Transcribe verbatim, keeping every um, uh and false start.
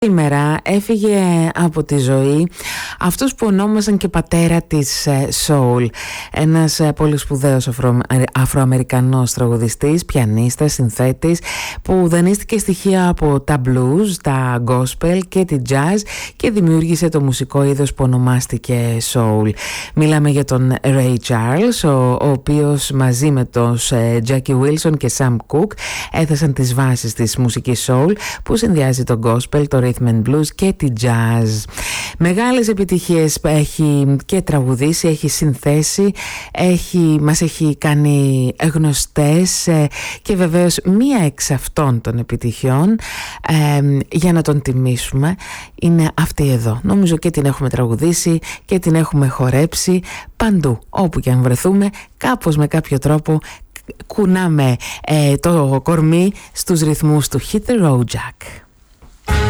Σήμερα έφυγε από τη ζωή αυτός που ονόμασαν και πατέρα της soul, ένας πολύ σπουδαίος αφρο, αφροαμερικανός τραγουδιστής, πιανίστας, συνθέτης, που δανείστηκε στοιχεία από τα blues, τα gospel και τη jazz και δημιούργησε το μουσικό είδος που ονομάστηκε soul. Μιλάμε για τον Ray Charles, ο, ο οποίος μαζί με τους Jackie Wilson και Sam Cooke έθεσαν τις βάσεις της μουσικής soul που συνδυάζει το gospel, το rhythm and blues και τη jazz. Μεγάλες επιτυχίες έχει και τραγουδήσει, έχει συνθέσει, έχει, μας έχει κάνει γνωστές και βεβαίως μία εξ αυτών των επιτυχιών, ε, για να τον τιμήσουμε, είναι αυτή εδώ. Νομίζω και την έχουμε τραγουδήσει και την έχουμε χορέψει παντού, όπου και αν βρεθούμε, κάπως με κάποιο τρόπο κουνάμε ε, το κορμί στους ρυθμούς του Hit the Road Jack.